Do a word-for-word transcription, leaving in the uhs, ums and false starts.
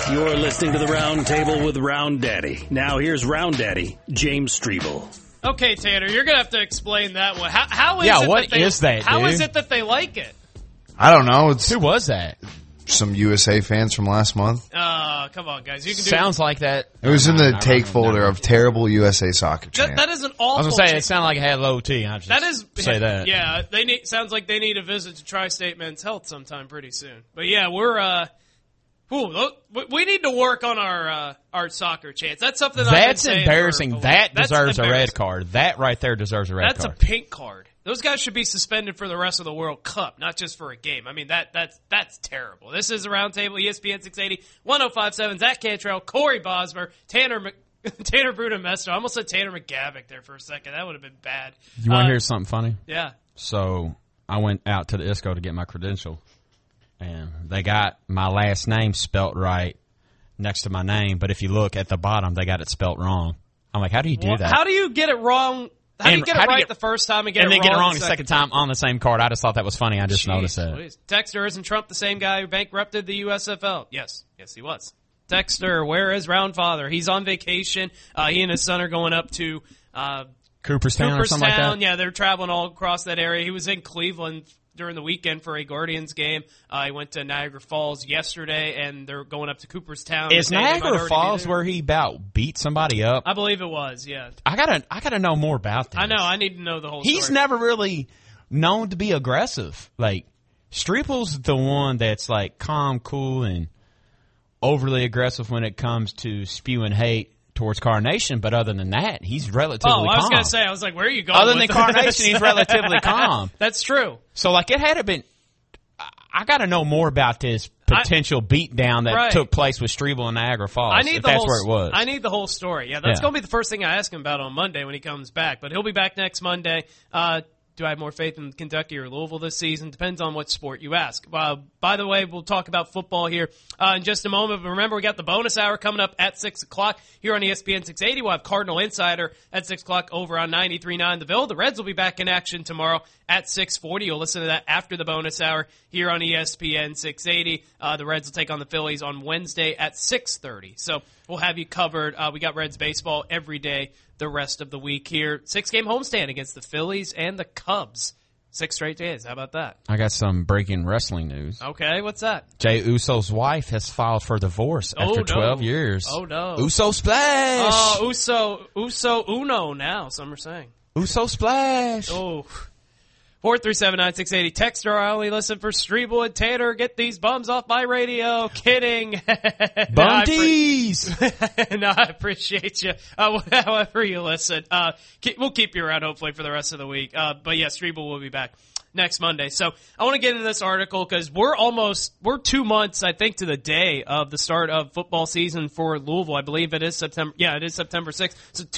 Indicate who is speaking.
Speaker 1: You're listening to the Round Table with Round Daddy. Now here's Round Daddy, James Strebel.
Speaker 2: Okay, Tanner, you're gonna have to explain that one. How, how is
Speaker 3: yeah,
Speaker 2: it
Speaker 3: what
Speaker 2: that they,
Speaker 3: is that?
Speaker 2: How
Speaker 3: dude?
Speaker 2: is it that they like it?
Speaker 4: I don't know. It's
Speaker 3: Who was that?
Speaker 4: some U S A fans from last month.
Speaker 2: Uh, come on, guys. You can do
Speaker 3: Sounds like that.
Speaker 4: It was in
Speaker 3: No,
Speaker 4: the
Speaker 3: no,
Speaker 4: take
Speaker 3: no,
Speaker 4: folder
Speaker 3: no.
Speaker 4: of terrible U S A soccer
Speaker 2: that,
Speaker 4: chant.
Speaker 2: that is an
Speaker 3: I
Speaker 2: awful.
Speaker 3: was gonna say
Speaker 2: cha-
Speaker 3: it sounded like it had low T. I just
Speaker 2: that is
Speaker 3: say that.
Speaker 2: Yeah, they need. Sounds like they need a visit to Tri-State Men's Health sometime pretty soon. But yeah, we're. uh Ooh, we need to work on our uh, our soccer chants. That's something I've been
Speaker 3: That's
Speaker 2: saying
Speaker 3: embarrassing.
Speaker 2: for a
Speaker 3: That
Speaker 2: That's
Speaker 3: deserves a red
Speaker 2: embarrassing.
Speaker 3: card. That right there deserves a red
Speaker 2: That's
Speaker 3: card.
Speaker 2: a pink card. Those guys should be suspended for the rest of the World Cup, not just for a game. I mean, that that's that's terrible. This is a Roundtable, E S P N six eighty, one oh five point seven, Zach Cantrell, Corey Bosmer, Tanner Mc, Tanner Brudemester. I almost said Tanner McGavick there for a second. That would have been bad.
Speaker 3: You want to
Speaker 2: Uh,
Speaker 3: hear something funny?
Speaker 2: Yeah.
Speaker 3: So I went out to the I S C O to get my credential, and they got my last name spelt right next to my name, but if you look at the bottom, they got it spelt wrong. I'm like, how do you do
Speaker 2: Well,
Speaker 3: that?
Speaker 2: How do you get it wrong? How do
Speaker 3: And
Speaker 2: you get
Speaker 3: how
Speaker 2: it
Speaker 3: do you
Speaker 2: right
Speaker 3: get-
Speaker 2: the first time and get
Speaker 3: and
Speaker 2: it
Speaker 3: then
Speaker 2: wrong
Speaker 3: get it wrong
Speaker 2: the
Speaker 3: the second time on the same card. I just thought that was funny. I just
Speaker 2: Jeez,
Speaker 3: noticed that.
Speaker 2: Louise. Texter, isn't Trump the same guy who bankrupted the U S F L? Yes. Yes, he was. Texter, where is Roundfather? He's on vacation. Uh, he and his son are going up to uh,
Speaker 3: Cooperstown, or something like
Speaker 2: Cooperstown.
Speaker 3: that?
Speaker 2: Yeah, they're traveling all across that area. He was in Cleveland during the weekend for a Guardians game. Uh, he went to Niagara Falls yesterday, and they're going up to Cooperstown.
Speaker 3: Is
Speaker 2: today. They might
Speaker 3: Niagara
Speaker 2: already be
Speaker 3: Falls
Speaker 2: there.
Speaker 3: where he about beat somebody up?
Speaker 2: I believe it was, yeah.
Speaker 3: I gotta, I gotta know more about this.
Speaker 2: I know. I need to know the whole
Speaker 3: He's
Speaker 2: story.
Speaker 3: never really known to be aggressive. Like, Streeple's the one that's like calm, cool, and overly aggressive when it comes to spewing hate towards Carnation. But other than that, he's relatively
Speaker 2: Oh, I was
Speaker 3: calm.
Speaker 2: going to say, I was like, where are you going
Speaker 3: Other
Speaker 2: with
Speaker 3: than
Speaker 2: this?
Speaker 3: Carnation, he's relatively calm.
Speaker 2: That's true.
Speaker 3: So, like, it had to been. I- I got to know more about this potential beatdown that
Speaker 2: Right.
Speaker 3: took place with Streble and Niagara Falls.
Speaker 2: I need
Speaker 3: if
Speaker 2: the
Speaker 3: that's
Speaker 2: whole,
Speaker 3: where it was.
Speaker 2: I need the whole story. Yeah, that's
Speaker 3: Yeah.
Speaker 2: going to be the first thing I ask him about on Monday when he comes back. But he'll be back next Monday. Uh, do I have more faith in Kentucky or Louisville this season? Depends on what sport you ask. Uh, by the way, we'll talk about football here uh, in just a moment. But remember, we got the bonus hour coming up at six o'clock here on E S P N six eighty. We'll have Cardinal Insider at six o'clock over on ninety-three point nine The Ville. The Reds will be back in action tomorrow at six forty. You'll listen to that after the bonus hour here on E S P N six eighty. Uh, the Reds will take on the Phillies on Wednesday at six thirty. So we'll have you covered. Uh, we got Reds baseball every day the rest of the week here. Six-game homestand against the Phillies and the Cubs. Six straight days. How about that?
Speaker 3: I got some breaking wrestling news.
Speaker 2: Okay, what's that?
Speaker 3: Jay Uso's wife has filed for divorce
Speaker 2: Oh,
Speaker 3: after
Speaker 2: no.
Speaker 3: twelve years.
Speaker 2: Oh, no.
Speaker 3: Uso splash!
Speaker 2: Oh, Uso, Uso Uno now, some are saying.
Speaker 3: Uso splash!
Speaker 2: Oh. four three seven, nine six eight zero. Texter, I only listen for Streble and Tanner. Get these bums off my radio. Kidding.
Speaker 3: Bumdies!
Speaker 2: No, I appreciate you. Uh, however you listen. Uh, keep, we'll keep you around, hopefully, for the rest of the week. Uh, but, yeah, Streble will be back next Monday. So I want to get into this article because we're almost, we're two months, I think, to the day of the start of football season for Louisville. I believe it is September. Yeah, it is September sixth. So